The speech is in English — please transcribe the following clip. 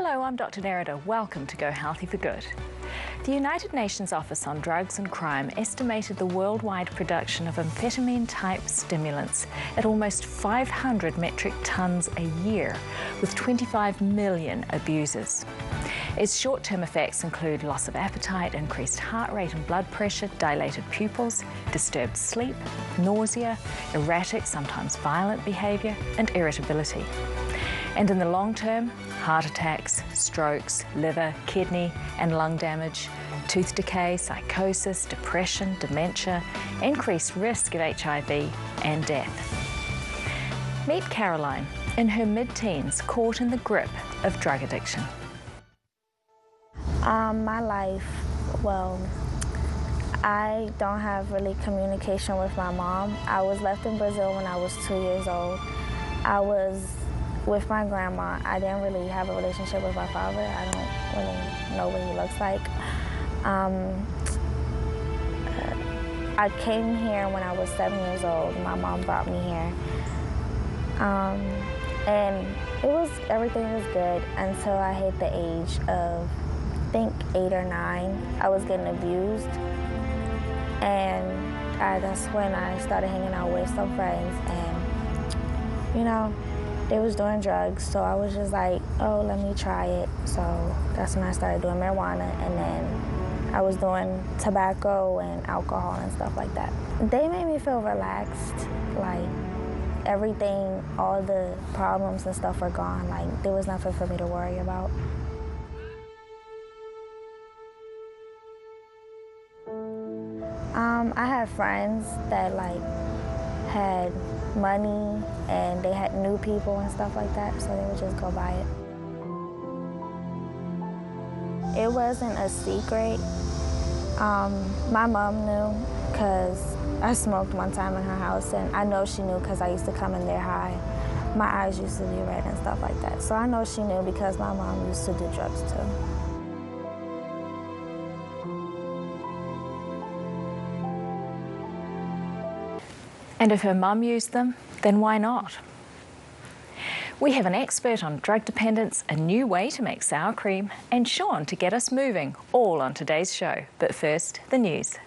Hello, I'm Dr. Nerida. Welcome to Go Healthy for Good. The United Nations Office on Drugs and Crime estimated the worldwide production of amphetamine-type stimulants at almost 500 metric tons a year, with 25 million abusers. Its short-term effects include loss of appetite, increased heart rate and blood pressure, dilated pupils, disturbed sleep, nausea, erratic, sometimes violent behaviour, and irritability. And in the long term, heart attacks, strokes, liver, kidney and lung damage, tooth decay, psychosis, depression, dementia, increased risk of HIV and death. Meet Caroline, in her mid-teens, caught in the grip of drug addiction. My life, well, I don't have really communication with my mom. I was left in Brazil when I was 2 years old. I was with my grandma. I didn't really have a relationship with my father. I don't really know what he looks like. I came here when I was 7 years old. My mom brought me here. And everything was good until I hit the age of, I think, 8 or 9. I was getting abused. And that's when I started hanging out with some friends. And, you know, they was doing drugs, so I was just like, oh, let me try it. So that's when I started doing marijuana, and then I was doing tobacco and alcohol and stuff like that. They made me feel relaxed, like everything, all the problems and stuff were gone. Like there was nothing for me to worry about. I had friends that like had money and they had new people and stuff like that, so they would just go buy it. It wasn't a secret. My mom knew because I smoked one time in her house, and I know she knew because I used to come in there high. My eyes used to be red and stuff like that, so I know she knew because my mom used to do drugs too. And if her mum used them, then why not? We have an expert on drug dependence, a new way to make sour cream, and Sean to get us moving, all on today's show. But first, the news.